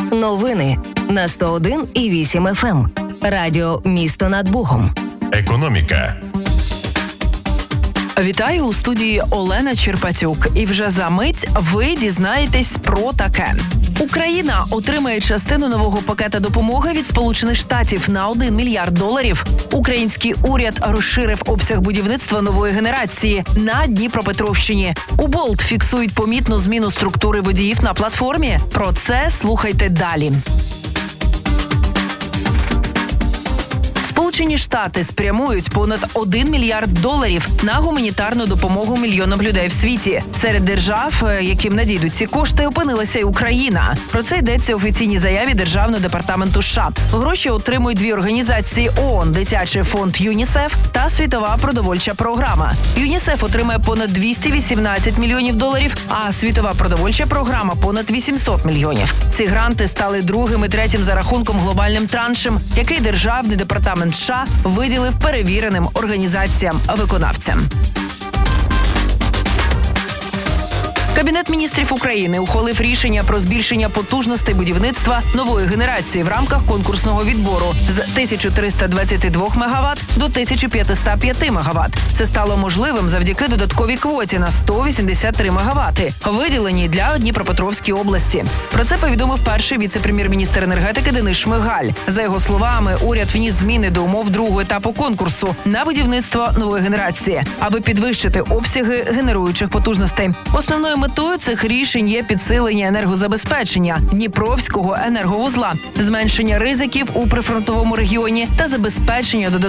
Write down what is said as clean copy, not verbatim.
Новини на 101,8 FM. Радіо «Місто над Богом». Економіка. Вітаю, у студії Олена Черпатюк. І вже за мить ви дізнаєтесь про таке. Україна отримає частину нового пакета допомоги від Сполучених Штатів на $1 мільярд. Український уряд розширив обсяг будівництва нової генерації на Дніпропетровщині. У Болт фіксують помітну зміну структури водіїв на платформі. Про це слухайте далі. Сполучені Штати спрямують понад $1 мільярд на гуманітарну допомогу мільйонам людей в світі. Серед держав, яким надійдуть ці кошти, опинилася й Україна. Про це йдеться в офіційній заяві Державного департаменту США. Гроші отримують дві організації ООН – Дитячий фонд ЮНІСЕФ та Світова продовольча програма. ЮНІСЕФ отримає понад $218 мільйонів, а Світова продовольча програма – понад $800 мільйонів. Ці гранти стали другим і третім за рахунком глобальним траншем, який Державний департамент США виділив перевіреним організаціям-виконавцям. Кабінет міністрів України ухвалив рішення про збільшення потужностей будівництва нової генерації в рамках конкурсного відбору з 1322 МВт до 1505 МВт. Це стало можливим завдяки додатковій квоті на 183 МВт, виділеній для Дніпропетровської області. Про це повідомив перший віце-прем'єр-міністр енергетики Денис Шмигаль. За його словами, уряд вніс зміни до умов другого етапу конкурсу на будівництво нової генерації, аби підвищити обсяги генеруючих потужностей. Основною метою цих рішень є підсилення енергозабезпечення Дніпровського енерговузла, зменшення ризиків у прифронтовому регіоні та забезпечення додаткових